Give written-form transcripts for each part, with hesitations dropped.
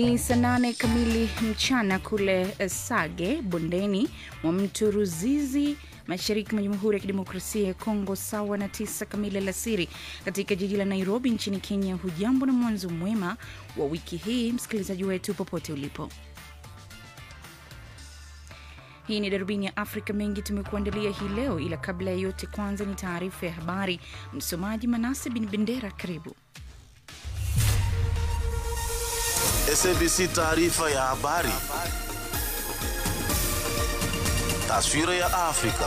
Ni saa 8 kamili mchana kule Sage, bondeni mwa mto Ruzizi, mashariki mwa Jamhuri ya Kidemokrasia ya Kongo, sawa na 9 kamili alasiri katika jiji la Nairobi nchini Kenya. Hujambo na mwanzo mwema wa wiki hii, msikilizaji wetu popote ulipo. Hii ni Darubini ya Afrika, mengi tumekuandalia hii leo, ila kabla ya yote kwanza ni taarifa ya habari. Msomaji Manase bin Bendera, karibu. SABC taarifa ya habari. Taswira ya Afrika.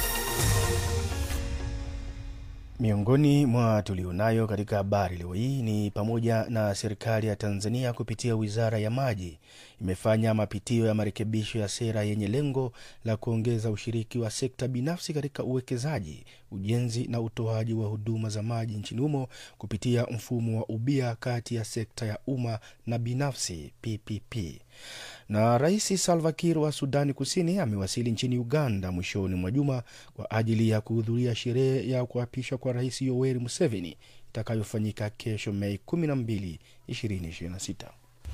Miongoni mwa tulionayo katika habari leo hii ni pamoja na serikali ya Tanzania kupitia Wizara ya Maji imefanya mapitio ya marekebisho ya sera yenye lengo la kuongeza ushiriki wa sekta binafsi katika uwekezaji, ujenzi na utoaji wa huduma za maji nchini humo kupitia mfumo wa ubia kati ya sekta ya umma na binafsi PPP. Na Rais Salva Kiir wa Sudani Kusini amewasili nchini Uganda mwishoni mwa juma kwa ajili ya kuhudhuria sherehe ya kuapishwa kwa Rais Yoweri Museveni itakayofanyika kesho Mei 12, 2026.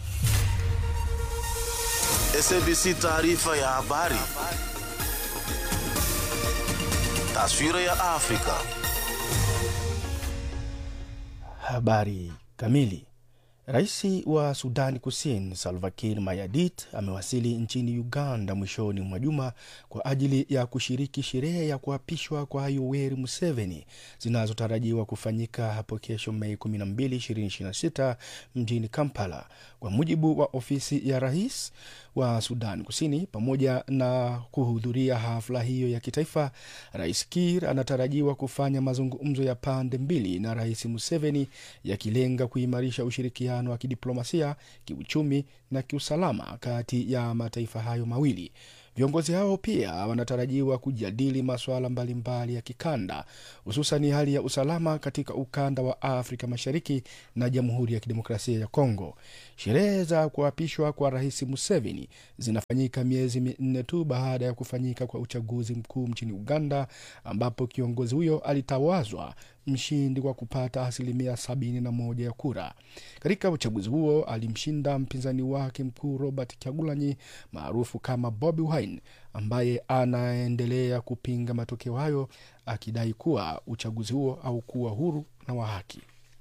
SABC taarifa ya habari. Taswira ya Afrika. Habari kamili. Rais wa Sudani Kusini Salva Kiir Mayardit amewasili nchini Uganda mwishoni mwa juma kwa ajili ya kushiriki sherehe ya kuapishwa kwa Yoweri Museveni zinazotarajiwa kufanyika hapo kesho Mei 12, 2026 mjini Kampala. Kwa mujibu wa ofisi ya Rais wa Sudani Kusini, pamoja na kuhudhuria hafla hiyo ya kitaifa, Rais Kiir anatarajiwa kufanya mazungumzo ya pande mbili na Rais Museveni yakilenga kuimarisha ushirikiano wa kidiplomasia, kiuchumi na kiusalama kati ya mataifa hayo mawili. Viongozi hao pia wanatarajiwa kujadili masuala mbalimbali ya kikanda, hususan hali ya usalama katika ukanda wa Afrika Mashariki na Jamhuri ya Kidemokrasia ya Kongo. Sherehe za kuapishwa kwa Rais Museveni zinafanyika miezi 4 tu baada ya kufanyika kwa uchaguzi mkuu nchini Uganda, ambapo kiongozi huyo alitawazwa mshindi kwa kupata 71% ya kura. Katika uchaguzi huo alimshinda mpinzani wake mkuu Robert Kyagulanyi maarufu kama Bobi Wine, ambaye anaendelea kupinga matokeo hayo akidai kuwa uchaguzi huo haukuwa huru na wa haki.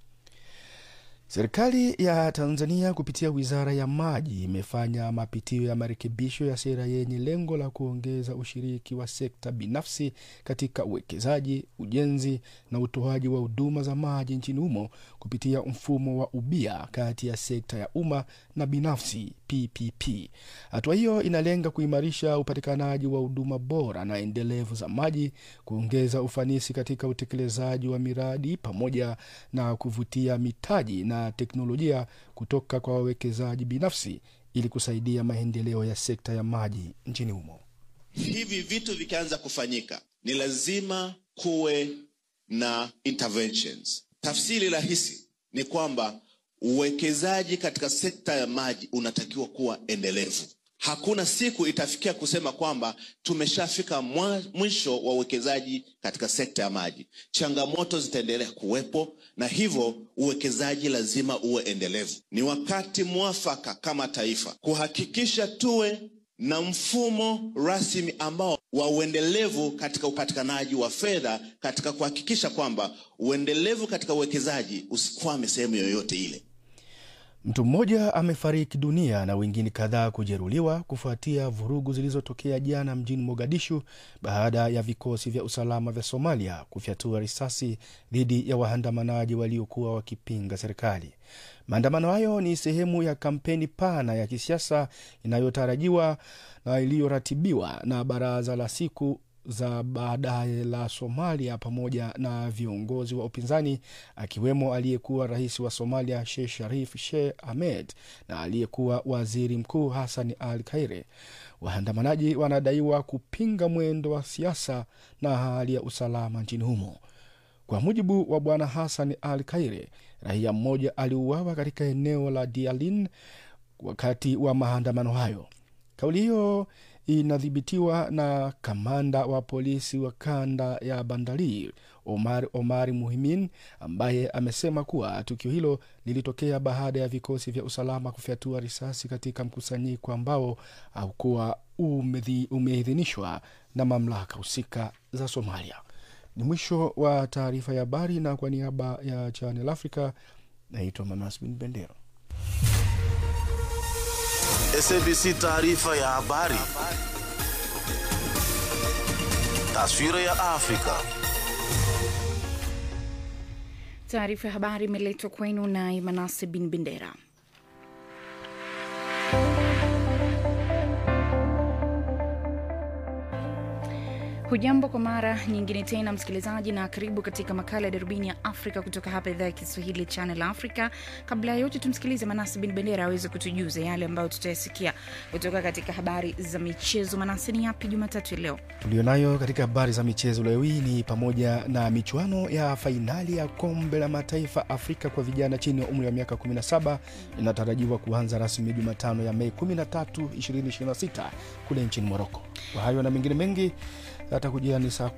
Serikali ya Tanzania kupitia Wizara ya Maji imefanya mapitio ya marekebisho ya sera yenye lengo la kuongeza ushiriki wa sekta binafsi katika uwekezaji, ujenzi na utoaji wa huduma za maji nchini humo kupitia mfumo wa ubia kati ya sekta ya umma na binafsi PPP. Hatua hiyo inalenga kuimarisha upatikanaji wa huduma bora na endelevu za maji, kuongeza ufanisi katika utekelezaji wa miradi pamoja na kuvutia mitaji na teknolojia kutoka kwa wawekezaji binafsi ili kusaidia maendeleo ya sekta ya maji nchini humo. Hivi vitu vikianza kufanyika, ni lazima kuwe na interventions. Tafsiri rahisi ni kwamba uwekezaji katika sekta ya maji unatakiwa kuwa endelevu. Hakuna siku itafikia kusema kwamba tumeshafika mwisho wa uwekezaji katika sekta ya maji. Changamoto zitaendelea kuwepo, na hivyo uwekezaji lazima uwe endelevu. Ni wakati mwafaka kama taifa kuhakikisha tuwe na mfumo rasmi ambao wa uendelevu katika upatikanaji wa fedha, katika kuhakikisha kwamba uendelevu katika uwekezaji usikwame sehemu yoyote ile. Mtu mmoja amefariki dunia na wengine kadhaa kujeruhiwa kufuatia vurugu zilizotokea jana mjini Mogadishu baada ya vikosi vya usalama vya Somalia kufyatua risasi dhidi ya waandamanaji waliokuwa wakipinga serikali. Maandamano hayo ni sehemu ya kampeni pana ya kisiasa inayotarajiwa na iliyoratibiwa na Baraza la Siku za Baadaye la Somalia pamoja na viongozi wa upinzani, akiwemo aliyekuwa rais wa Somalia Sheikh Sharif Sheikh Ahmed na aliyekuwa waziri mkuu Hassan al-Khaire. Waandamanaji wanadaiwa kupinga mwendo wa siasa na hali ya usalama nchini humo. Kwa mujibu wa bwana Hassan al-Khaire, raia mmoja aliuawa katika eneo la Dialin wakati wa maandamano hayo. Kauli hiyo inadhibitiwa na kamanda wa polisi wa kanda ya Bandari Omar Muhimin, ambaye amesema kuwa tukio hilo lilitokea baada ya vikosi vya usalama kufyatua risasi katika mkusanyiko ambao haukuwa umeidhinishwa na mamlaka husika za Somalia. Ni mwisho wa taarifa ya habari, na kwa niaba ya Channel Africa naitwa Manas bin Bendera. SABC taarifa ya habari. Taswira ya Afrika. Taarifa ya habari imeletwa kwenu na Manas bin Bendera. Hujambo kwa mara nyingine tena msikilizaji, na karibu katika makala ya Darubini ya Afrika kutoka hapa idhaa ya Kiswahili Channel Africa. Kabla ya yote tumsikilize Manase bin Bendera aweze kutujuza yale ambayo tutayasikia kutoka katika habari za michezo. Manase, ni yapi Jumatatu leo tulionayo katika habari za michezo leo hii? Ni pamoja na michuano ya fainali ya kombe la mataifa Afrika kwa vijana chini ya umri wa miaka 17 inatarajiwa kuanza rasmi Jumatano ya Mei 13, 2026 kule nchini Morocco. Kwa hayo na mengine mengi atakujia ni saa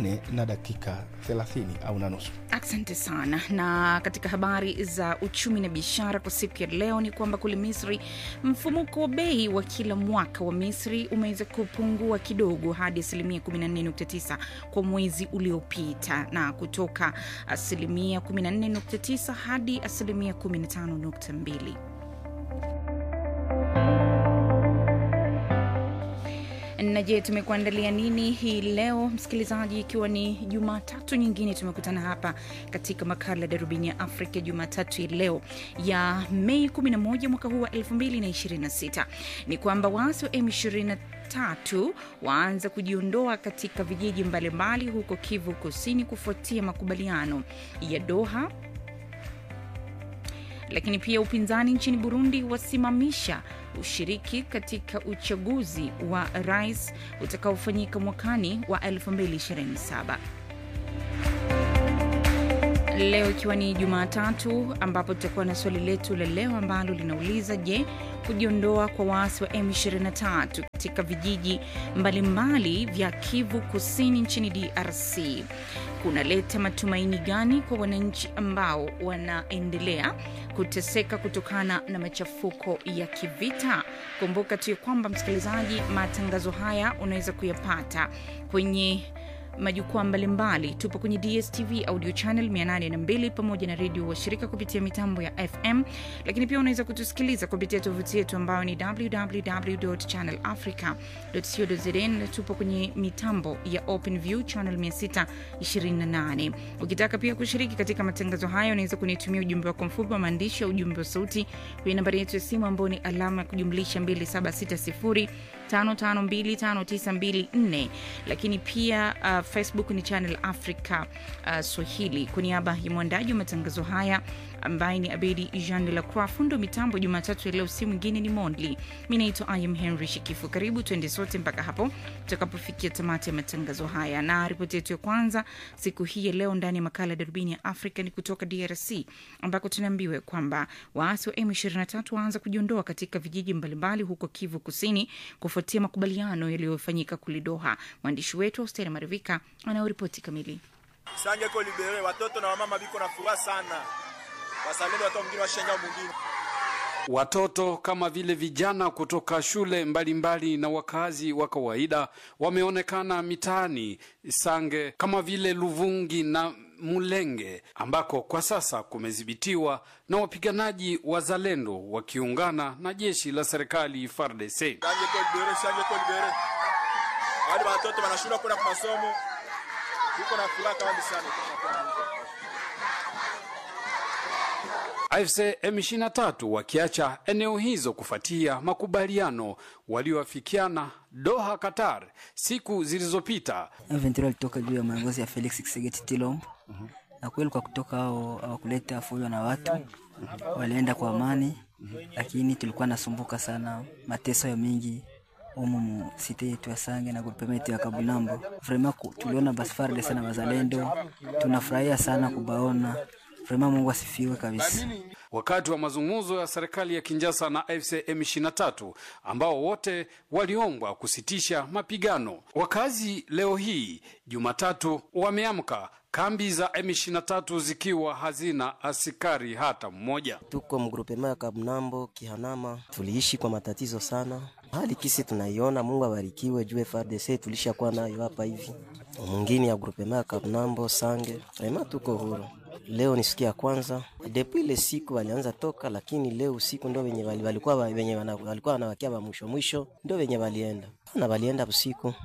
8:30 au na nusu. Asante sana. Na katika habari za uchumi na biashara kwa siku ya leo ni kwamba kule Misri mfumuko wa bei wa kila mwaka wa Misri umeweza kupungua kidogo hadi 14.9 kwa mwezi uliopita, na kutoka 14.9 hadi 15.2. Na je, tumekuandalia nini hii leo msikilizaji, ikiwa ni Jumatatu nyingine tumekutana hapa katika makala ya Darubini ya Afrika Jumatatu ya leo ya Mei 11 mwaka huu wa 2026. Ni kwamba waasi wa M23 waanza kujiondoa katika vijiji mbalimbali huko Kivu Kusini kufuatia makubaliano ya Doha. Lakini pia upinzani nchini Burundi wasimamisha ushiriki katika uchaguzi wa rais utakaofanyika mwakani wa 2027. Leo ikiwa ni Jumatatu, ambapo tutakuwa na swali letu la leo ambalo linauliza, je, kujiondoa kwa waasi wa M23 katika vijiji mbalimbali vya Kivu Kusini nchini DRC kunaleta matumaini gani kwa wananchi ambao wanaendelea kuteseka kutokana na machafuko ya kivita? Kumbuka tu kwamba msikilizaji, matangazo haya unaweza kuyapata kwenye majukwaa mbalimbali. Tupo kwenye DSTV audio channel 802 pamoja na radio wa shirika kupitia mitambo ya FM, lakini pia unaweza kutusikiliza kupitia tovuti yetu ambayo ni www.channelafrica.co.za. Tupo kwenye mitambo ya OpenView channel 628. Ukitaka pia kushiriki katika matangazo haya unaweza kunitumia ujumbe wako mfupi wa maandishi au ujumbe wa sauti kwenye nambari yetu ya simu ambayo ni alama ya kujumlisha 276055259254. Lakini pia Facebook ni Channel Africa Swahili. Kwa niaba ya mwandaji wa matangazo haya ambaye ni Abedi Jean de la Croix, fundo mitambo Jumatatu leo si mwingine ni Mondli. Mimi naitwa Ayam Henry Shikifu. Karibu tuende sote mpaka hapo tutakapofikia tamati ya matangazo haya. Na ripoti yetu ya kwanza siku hii leo ndani ya makala Darubini ya Afrika ni kutoka DRC, ambako tunaambiwa kwamba waasi wa M23 waanza kujiondoa katika vijiji mbalimbali huko Kivu Kusini kufuatia makubaliano yaliyofanyika kule Doha. Mwandishi wetu Austeri Marivika anauripoti kamili. Sange ko libere, watoto na wamama biko na furaha sana. Wasalendo watu wengine washenga mwingine. Watoto kama vile vijana kutoka shule mbalimbali na wakazi wa kawaida wameonekana mitaani Sange kama vile Luvungi na Mulenge, ambako kwa sasa kumedhibitiwa na wapiganaji wazalendo wakiungana na jeshi la serikali FARDC. Sange ko libere. Hadi watoto wanashindwa kwenda kwa masomo. Biko na furaha kama sana. AFC M23 wakiacha eneo hizo kufuatia makubaliano walioafikiana Doha, Qatar siku zilizopita. M23 alitoka juu ya maongozi ya Felix Tshisekedi Tshilombo. Na kweli kwa kutoka hao kuleta fujo na watu walienda kwa amani, lakini tulikuwa nasumbuka sana, mateso ya mingi umu site yetu ya Sange na grupemeti ya Kabulambo. Vraiment tuliona basfarde sana wazalendo, tunafurahia sana kubaona. Vraiment Mungu asifiwe kabisa. Wakati wa mazungumzo ya serikali ya Kinshasa na AFC M23 ambao wote waliombwa kusitisha mapigano, wakazi leo hii Jumatatu wameamka kambi za M23 zikiwa hazina askari hata mmoja. Tuko mgrupema ya Kabnambo, Kihanama, tuliishi kwa matatizo sana. Hali kisi tunaiona, Mungu abarikiwe, juu FARDC tulishakuwa nayo hapa hivi. Mwingine ya grupema ya Kabnambo, Sange, vraiment tuko huru. Leo ni siku ya kwanza. Depuis ile siku walianza toka, lakini leo usiku ndio walikuwa wanawakia wa mwisho ndio wenye walienda. Na walienda usiku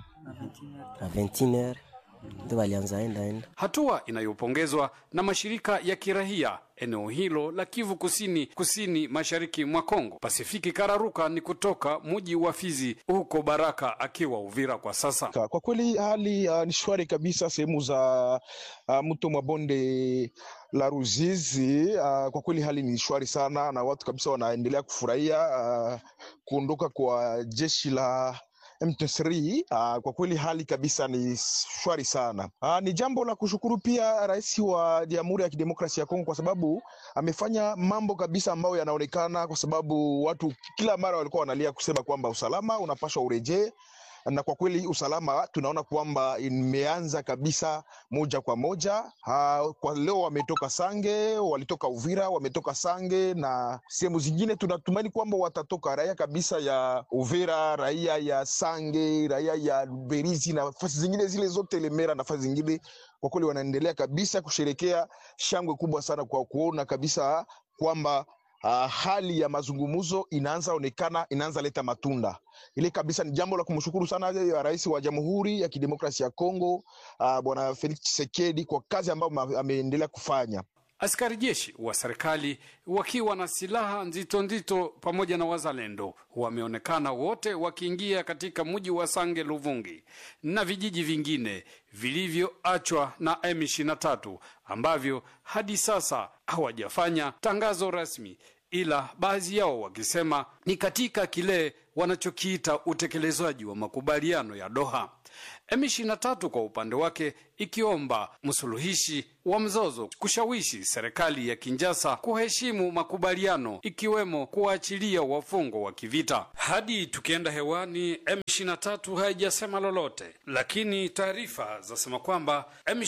na 21h ndio walianza enda. Hatua inayopongezwa na mashirika ya kirahia eneo hilo la Kivu kusini mashariki mwa Kongo. Pasifiki Kararuka ni kutoka mji wa Fizi, huko Baraka akiwa Uvira kwa sasa. Kwa kweli hali ni shwari kabisa sehemu za mto mwa bonde la Ruzizi. Kwa kweli hali ni shwari sana na watu kabisa wanaendelea kufurahia kuondoka kwa jeshi la M23. Kwa kweli hali kabisa ni shwari sana. Ni jambo la kushukuru pia rais wa Jamhuri ya Kidemokrasia ya Kongo kwa sababu amefanya mambo kabisa ambayo yanaonekana, kwa sababu watu kila mara walikuwa wanalia kusema kwamba usalama unapaswa urejee, na kwa kweli usalama tunaona kwamba imeanza kabisa moja kwa moja. Kwa leo wametoka Sange, walitoka Uvira, wametoka Sange na sehemu zingine. Tunatumaini kwamba watatoka raia kabisa ya Uvira, raia ya Sange, raia ya Berizi na nafasi zingine zile zote, Lemera na nafasi zingine. Kwa kweli wanaendelea kabisa kusherekea, shangwe kubwa sana kwa kuona kabisa kwamba hali ya mazungumzo inaanza onekana, inaanza leta matunda. Ile kabisa ni jambo la kumshukuru sana rais wa Jamhuri ya Kidemokrasia ya Kongo, Bwana Felix Tshisekedi, kwa kazi ambayo ameendelea kufanya. Askari jeshi wa serikali wakiwa na silaha nzito pamoja na wazalendo wameonekana wote wakiingia katika mji wa Sange, Luvungi na vijiji vingine vilivyoachwa na M23 ambavyo hadi sasa hawajafanya tangazo rasmi, ila baadhi yao wakisema ni katika kile wanachokiita utekelezaji wa makubaliano ya Doha. M23 kwa upande wake ikiomba msuluhishi wa mzozo kushawishi serikali ya Kinshasa kuheshimu makubaliano, ikiwemo kuachilia wafungwa wa kivita. Hadi tukienda hewani M23 haijasema lolote, lakini taarifa zasema kwamba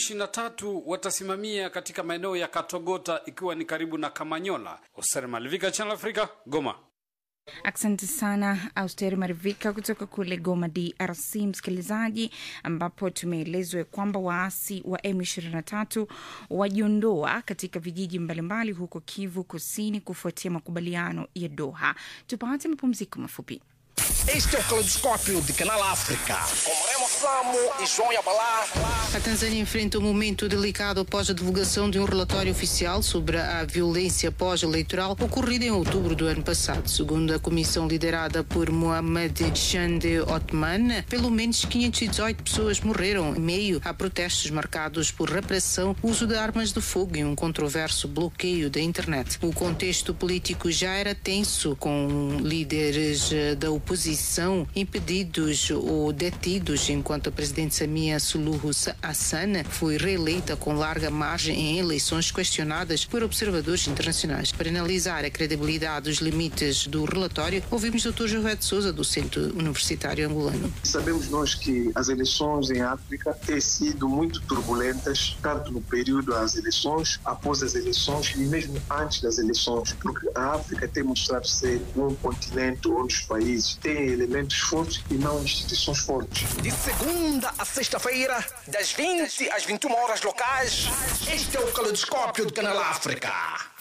M23 watasimamia katika maeneo ya Katogota, ikiwa ni karibu na Kamanyola. Oser Malivika, Channel Africa, Goma. Asante sana Austeri Marivika kutoka kule Goma, DRC. Msikilizaji, ambapo tumeelezwa kwamba waasi wa M23 wajiondoa katika vijiji mbalimbali huko Kivu Kusini kufuatia makubaliano ya Doha. Tupate mapumziko mafupi. Este é o Caleidoscópio de Canal África, com Remo Samo e João Yabalá. A Tanzânia enfrenta um momento delicado após a divulgação de um relatório oficial sobre a violência pós-eleitoral ocorrida em outubro do ano passado. Segundo a comissão liderada por Mohamed Chande Othman, pelo menos 518 pessoas morreram em meio a protestos marcados por repressão, uso de armas de fogo e um controverso bloqueio da internet. O contexto político já era tenso, com líderes da oposição impedidos ou detidos, enquanto a presidente Samia Suluhu Hassan foi reeleita com larga margem em eleições questionadas por observadores internacionais. Para analisar a credibilidade dos limites do relatório, ouvimos o Dr. José de Souza, do Centro Universitário Angolano. Sabemos nós que as eleições em África têm sido muito turbulentas, tanto no período das eleições, após as eleições e mesmo antes das eleições, porque a África tem mostrado ser um continente onde os países têm elementos fortes e não instituições fortes. De segunda a sexta-feira, das 20 às 21 horas locais, este é o Caleidoscópio do Canal África.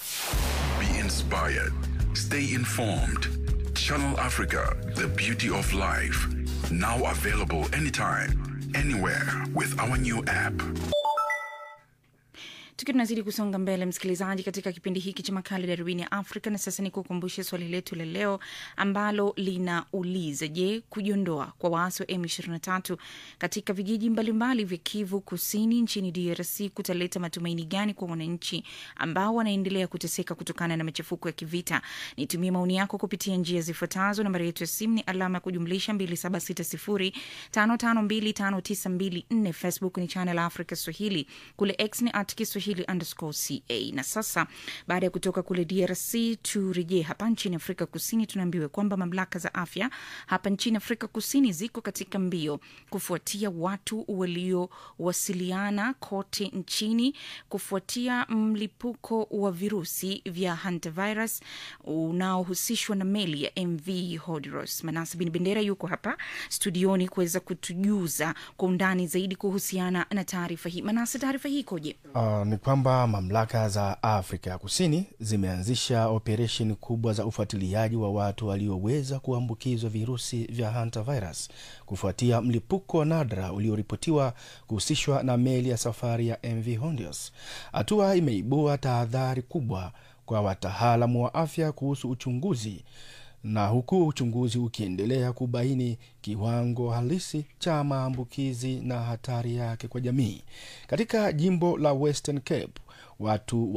Be inspired. Stay informed. Channel Africa, the beauty of life. Now available anytime, anywhere with our new app. Tukiwa tunazidi kusonga mbele, msikilizaji, katika kipindi hiki cha makala Darubini ya Afrika, na sasa ni kukumbushe swali letu la leo ambalo linauliza: je, kujiondoa kwa waasi wa M23 katika vijiji mbalimbali vya Kivu Kusini nchini DRC kutaleta matumaini gani kwa wananchi ambao wanaendelea kuteseka kutokana na machafuko ya kivita? Nitumie maoni yako kupitia njia zifuatazo. Nambari yetu ya simu ni alama ya kujumlisha 2760552592. Facebook ni Channel Africa Swahili, kule X ni @Kiswahili Swahili_ca. Na sasa baada ya kutoka kule DRC turejee hapa nchini Afrika Kusini. Tunaambiwa kwamba mamlaka za afya hapa nchini Afrika Kusini ziko katika mbio kufuatia watu waliowasiliana kote nchini kufuatia mlipuko wa virusi vya hantavirus unaohusishwa na meli ya MV Honduras. Manase bin Bendera yuko hapa studioni kuweza kutujuza kwa undani zaidi kuhusiana na taarifa hii. Manase, taarifa hii ikoje? Ni kwamba mamlaka za Afrika Kusini zimeanzisha operesheni kubwa za ufuatiliaji wa watu walioweza kuambukizwa virusi vya hantavirus kufuatia mlipuko wa nadra ulioripotiwa kuhusishwa na meli ya safari ya MV Honduras. Hatua imeibua tahadhari kubwa kwa wataalamu wa afya kuhusu uchunguzi, na huku uchunguzi ukiendelea kubaini kiwango halisi cha maambukizi na hatari yake kwa jamii. Katika jimbo la Western Cape, watu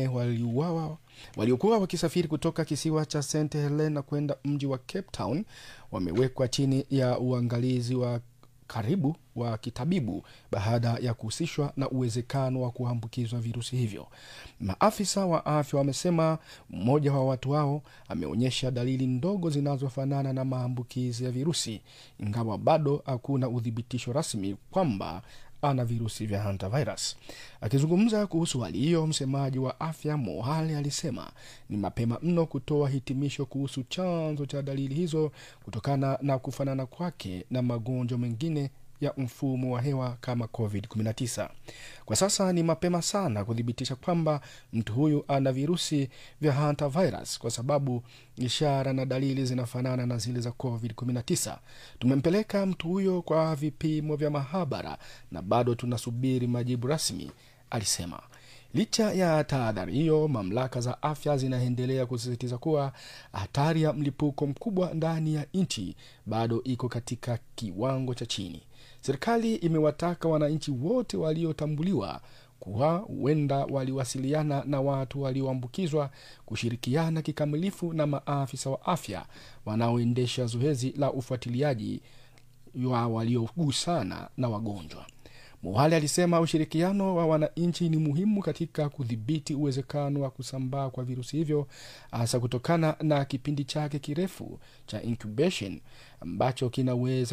4 waliokuwa wakisafiri kutoka kisiwa cha St Helena kwenda mji wa Cape Town wamewekwa chini ya uangalizi wa karibu wa kitabibu baada ya kuhusishwa na uwezekano wa kuambukizwa virusi hivyo. Maafisa wa afya wamesema mmoja wa watu hao ameonyesha dalili ndogo zinazofanana na maambukizi ya virusi, ingawa bado hakuna udhibitisho rasmi kwamba ana virusi vya hantavirus. Akizungumza kuhusu hali hiyo, msemaji wa afya Mohale alisema ni mapema mno kutoa hitimisho kuhusu chanzo cha dalili hizo kutokana na kufanana kwake na magonjwa mengine ya mfumo wa hewa kama COVID-19. Kwa sasa ni mapema sana kudhibitisha kwamba mtu huyu ana virusi vya hantavirus kwa sababu ishara na dalili zinafanana na zile za COVID-19. Tumempeleka mtu huyo kwa vipimo vya mahabara na bado tunasubiri majibu rasmi, alisema. Licha ya tahadhari hiyo, mamlaka za afya zinaendelea kusisitiza kuwa hatari ya mlipuko mkubwa ndani ya nchi bado iko katika kiwango cha chini. Serikali imewataka wananchi wote waliotambuliwa kuwa huenda waliwasiliana na watu walioambukizwa kushirikiana kikamilifu na maafisa wa afya wanaoendesha zoezi la ufuatiliaji wa waliogusana na wagonjwa. Mohale alisema ushirikiano wa wananchi ni muhimu katika kudhibiti uwezekano wa kusambaa kwa virusi hivyo, hasa kutokana na kipindi chake kirefu cha incubation ambacho kinaweza